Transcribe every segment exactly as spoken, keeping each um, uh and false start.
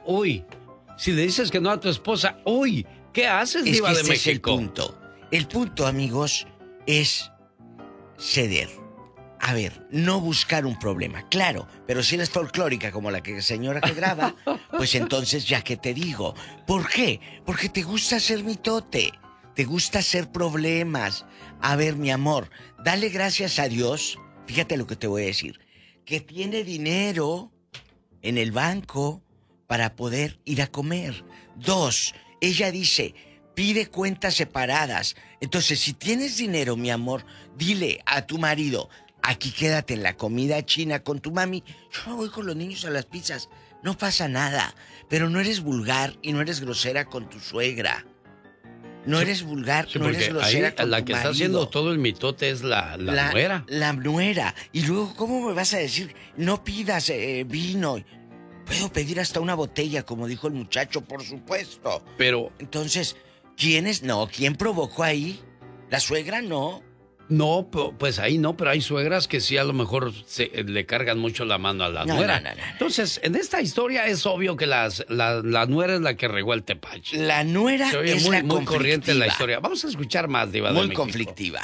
uy. Si le dices que no a tu esposa, uy, ¿qué haces, Diva de México? Es el punto. El punto, amigos, es ceder. A ver, no buscar un problema, claro, pero si eres folclórica como la que señora que graba, pues entonces ya que te digo. ¿Por qué? Porque te gusta ser mitote, te gusta hacer problemas. A ver, mi amor, dale gracias a Dios, fíjate lo que te voy a decir, que tiene dinero en el banco para poder ir a comer. Dos, ella dice, pide cuentas separadas. Entonces, si tienes dinero, mi amor, dile a tu marido, aquí quédate en la comida china con tu mami. Yo me voy con los niños a las pizzas. No pasa nada. Pero no eres vulgar y no eres grosera con tu suegra. No sí, eres vulgar, sí, no eres grosera ahí, con la tu que marido. está haciendo todo el mitote es la, la, la nuera. La nuera. Y luego, ¿cómo me vas a decir? No pidas eh, vino. Puedo pedir hasta una botella, como dijo el muchacho, por supuesto. Pero... Entonces, ¿quién es? No, ¿quién provocó ahí? ¿La suegra? No. No, pues ahí no, pero hay suegras que sí a lo mejor se, le cargan mucho la mano a la no, nuera. No, no, no, no. Entonces, en esta historia es obvio que las, la, la nuera es la que regó el tepache. La nuera se oye es muy, la muy corriente en la conflictiva. historia. Vamos a escuchar más, Diva de Muy México. conflictiva.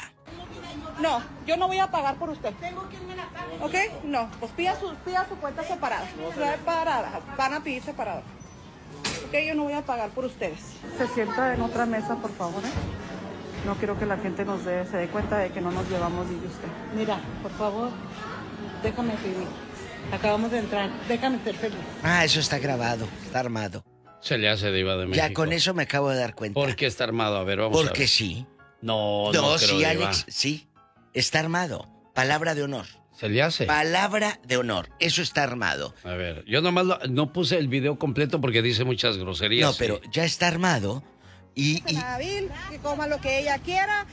No, yo no voy a pagar por usted. Tengo quien me la pague. ¿Ok? No, pues pida su, pida su cuenta separada. Separada. Van a pedir separada. Ok, yo no voy a pagar por ustedes. Se sienta en otra mesa, por favor, ¿eh? No quiero que la gente nos dé, se dé cuenta de que no nos llevamos bien usted. Mira, por favor, déjame pedir. Acabamos de entrar, déjame ser feliz. Ah, eso está grabado, está armado. Se le hace, Diva de México. Ya con eso me acabo de dar cuenta. ¿Por qué está armado? A ver, vamos Porque a ver. Porque sí. No, no, no sí, creo, Alex, sí. Está armado. Palabra de honor. ¿Se le hace? Palabra de honor. Eso está armado. A ver, yo nomás lo, no puse el video completo porque dice muchas groserías. No, pero sí. ya está armado. Y, y... Nabil, que coma lo que ella quiera.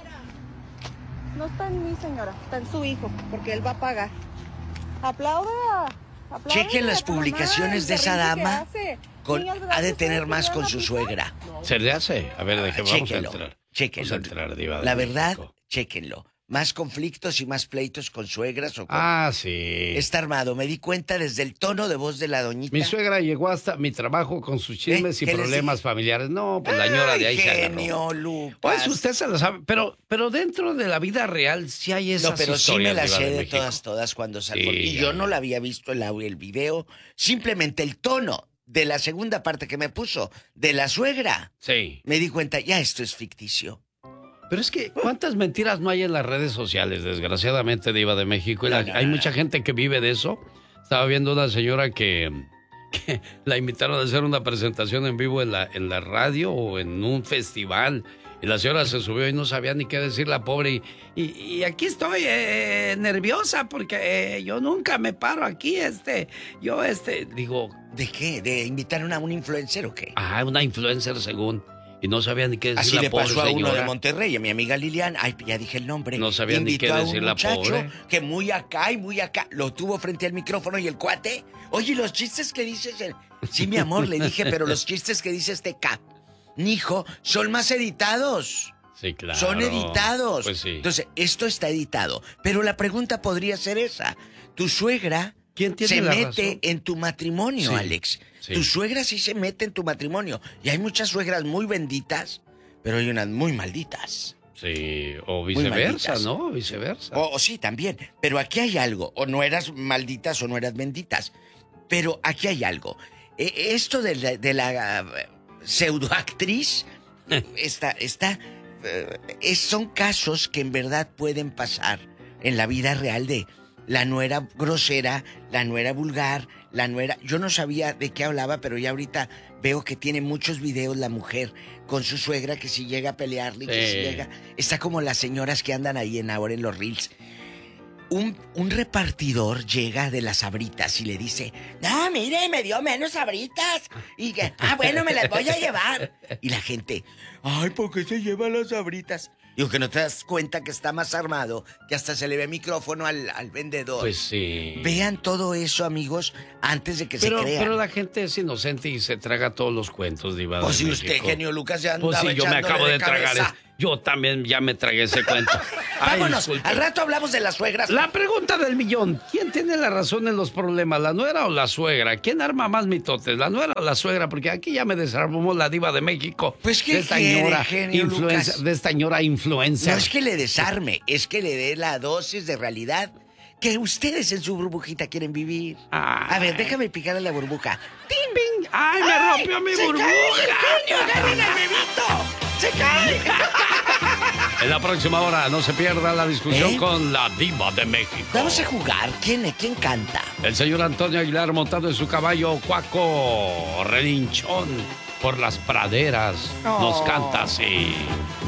No está en mí, señora, está en su hijo, porque él va a pagar. Aplauda, aplauda. Chequen las publicaciones de esa dama. Con, ha de tener más con su suegra. ¿Se le hace? A ver, déjeme, vamos a entrar. Chéquenlo. Vamos a entrar, Diva de La verdad, México. chéquenlo. Más conflictos y más pleitos con suegras o con... Ah, sí. Está armado. Me di cuenta desde el tono de voz de la doñita. Mi suegra llegó hasta mi trabajo con sus chismes ¿Eh? y problemas familiares. No, pues la señora de ahí se agarró. Genio, Lucas. Pues usted se lo sabe, pero, pero dentro de la vida real sí hay esas No, pero historias. sí me la Diva sé de de México. todas, todas cuando salgo. Sí, y ya, yo ya. no la había visto el audio, el video. Simplemente el tono de la segunda parte que me puso de la suegra. Sí. Me di cuenta, ya esto es ficticio. Pero es que, ¿cuántas mentiras no hay en las redes sociales, desgraciadamente, Diva de México? Y la- No, no, hay no, mucha no. gente que vive de eso. Estaba viendo una señora que, que la invitaron a hacer una presentación en vivo en la, en la radio o en un festival. Y la señora se subió y no sabía ni qué decir, la pobre. Y, y, y aquí estoy eh, nerviosa porque eh, yo nunca me paro aquí, este, yo este, digo... ¿De qué? ¿De invitar a una, un influencer o qué? Ah, una influencer según... Y no sabía ni qué decir Así la le pobre pasó a uno señora. de Monterrey, a mi amiga Lilian. Ay, ya dije el nombre. No sabía ni Invitó qué a un decir la muchacho pobre. que muy acá y muy acá. Lo tuvo frente al micrófono y el cuate. Oye, los chistes que dices... el-". Sí, mi amor, le dije, pero los chistes que dice este cap, hijo, son más editados. Sí, claro. Son editados. Pues sí. Entonces, esto está editado. Pero la pregunta podría ser esa. Tu suegra ¿Quién tiene se la mete razón? en tu matrimonio, Sí, Alex. sí. Tu suegra sí se mete en tu matrimonio. Y hay muchas suegras muy benditas, pero hay unas muy malditas. Sí, o viceversa, malditas. ¿no? Viceversa. O, o sí, también. Pero aquí hay algo. O no eras malditas o no eras benditas. Pero aquí hay algo. E- esto de la, de la uh, pseudoactriz está... está uh, es- son casos que en verdad pueden pasar en la vida real de la nuera grosera, la nuera vulgar, la nuera... Yo no sabía de qué hablaba, pero ya ahorita veo que tiene muchos videos la mujer con su suegra que si llega a pelearle, que Sí. si llega... Está como las señoras que andan ahí en ahora en los reels. Un, un repartidor llega de las sabritas y le dice, no, mire, me dio menos sabritas. Y que, ah, bueno, me las voy a llevar. Y la gente, ay, ¿por qué se lleva las sabritas? Digo, que no te das cuenta que está más armado, que hasta se le ve micrófono al, al vendedor. Pues sí. Vean todo eso, amigos, antes de que pero, se crean. pero la gente es inocente y se traga todos los cuentos, Diva O de si usted, México. genio Lucas, ya andaba Pues sí, yo me echándole acabo de, tragar cabeza. Yo también ya me tragué ese cuento. Ay, Vámonos, disculpe. al rato hablamos de las suegras. La pregunta del millón. ¿Quién tiene la razón en los problemas, la nuera o la suegra? ¿Quién arma más mitotes, la nuera o la suegra? Porque aquí ya me desarmó la diva de México. Pues, ¿qué de esta quiere, señora genio influencer, Lucas? de esta señora influencer. No es que le desarme, es que le dé la dosis de realidad que ustedes en su burbujita quieren vivir. Ay. A ver, déjame picarle la burbuja. ¡Ting, bing! ¡Ay, me ¡Ay! rompió mi ¡Se burbuja! cae el genio! ¡Agarren al bebito! ¡Se cae! En la próxima hora no se pierda la discusión ¿Eh? con la diva de México. Vamos a jugar. ¿Quién, quién canta? El señor Antonio Aguilar montado en su caballo cuaco relinchón por las praderas nos Oh. canta así.